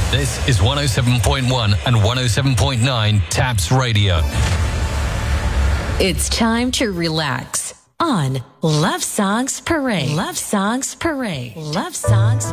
This is 107.1 and 107.9 Taps Radio. It's time to relax on Love Songs Parade. Love Songs Parade. Love Songs